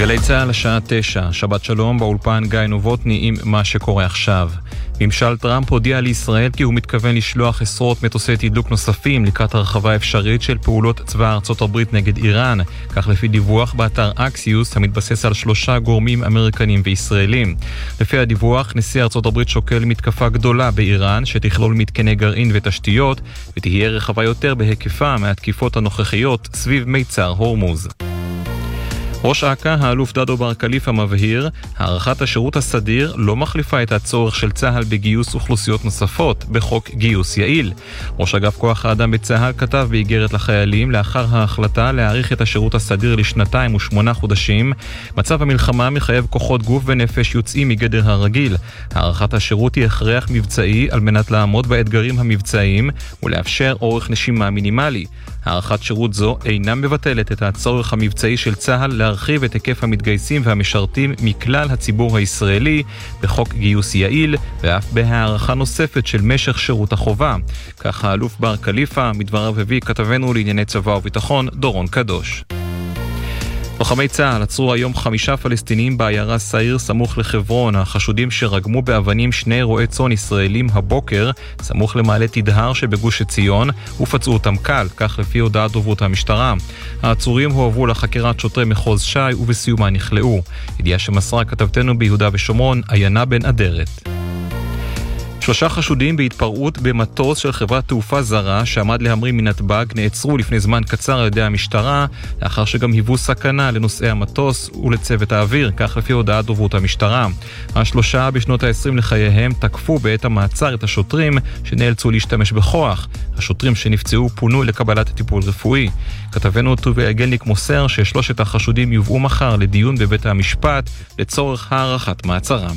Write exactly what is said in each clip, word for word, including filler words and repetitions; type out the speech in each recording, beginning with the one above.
גלי צהל השעה תשע, שבת שלום, באולפן גיא נובוטני עם מה שקורה עכשיו. ממשל טראמפ הודיע לישראל כי הוא מתכוון לשלוח עשרות מטוסי תדלוק נוספים לקראת הרחבה אפשרית של פעולות צבא ארצות הברית נגד איראן, כך לפי דיווח באתר אקסיוס המתבסס על שלושה גורמים אמריקנים וישראלים. לפי הדיווח, נשיא ארצות הברית שוקל מתקפה גדולה באיראן שתכלול מתקני גרעין ותשתיות ותהיה רחבה יותר בהיקפה מהתקיפות הנוכחיות סביב מיצר הורמוז. ראש אכ"א, האלוף דדו בר כליפה, מבהיר, הארכת השירות הסדיר לא מחליפה את הצורך של צה"ל בגיוס אוכלוסיות נוספות בחוק גיוס יעיל. ראש אגף כוח האדם בצה"ל כתב באיגרת לחיילים לאחר ההחלטה להאריך את השירות הסדיר לשנתיים ושמונה חודשים. מצב המלחמה מחייב כוחות גוף ונפש יוצאים מגדר הרגיל. הארכת השירות היא הכרח מבצעי על מנת לעמוד באתגרים המבצעיים ולאפשר אורך נשימה מינימלי. הארכת שירות זו אינה מבטלת את הצורך המבצעי של צה"ל להרחיב את היקף המתגייסים והמשרתים מכלל הציבור הישראלי בחוק גיוס יעיל ואף בהארכה נוספת של משך שירות החובה. כך האלוף בר כליפה, מדבריו הביא כתבנו לענייני צבא וביטחון דורון קדוש. לוחמי צה"ל עצרו היום חמישה פלסטינים בעיירה סעיר סמוך לחברון. החשודים שרגמו באבנים שני רועי צאן ישראלים הבוקר סמוך למעלה תדהר שבגוש עציון ופצעו אותם קל, כך לפי הודעת דוברות המשטרה. העצורים הועברו לחקירת שוטרי מחוז ש"י ובסיומה נכלאו. ידיעה שמסרה כתבתנו ביהודה ושומרון עיינה בן אדרת. שלושה חשודים בהתפרעות במטוס של חברת תעופה זרה שעמד להמריא מנתב"ג נעצרו לפני זמן קצר על ידי המשטרה, לאחר שגם היוו סכנה לנוסעי המטוס ולצוות האוויר, כך לפי הודעת דוברות המשטרה. השלושה בשנות ה-עשרים לחייהם תקפו בעת המעצר את השוטרים שנאלצו להשתמש בכוח. השוטרים שנפצעו פונו לקבלת טיפול רפואי. כתבנו טובי אגלניק מוסר ששלושת החשודים יובאו מחר לדיון בבית המשפט לצורך הערכת מעצרם.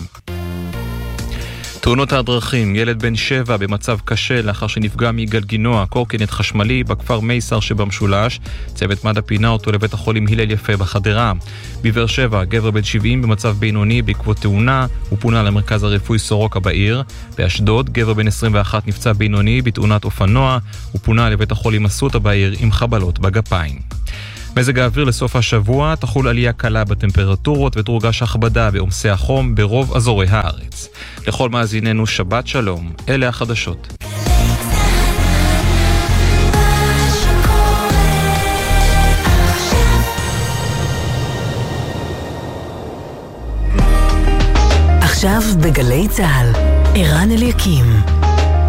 תאונות הדרכים, ילד בן שבע במצב קשה לאחר שנפגע מגלגינוע קורקינט חשמלי בכפר מייסר שבמשולש. צוות מד"א פינה אותו לבית החולים הלל יפה בחדרה. בבאר שבע, גבר בן שבעים במצב בינוני בעקבות תאונה, הוא פונה למרכז הרפואי סורוקה בעיר. באשדוד, גבר בן עשרים ואחת נפצע בינוני בתאונת אופנוע, הוא פונה לבית החולים אסותא בעיר עם חבלות בגפיים. מזג האוויר לסוף השבוע, תחול עלייה קלה בטמפרטורות ותורגש הכבדה בעומסי החום ברוב אזורי הארץ. לכל מאזיננו שבת שלום, אלה החדשות. עכשיו בגלי צהל, ערן אליקים.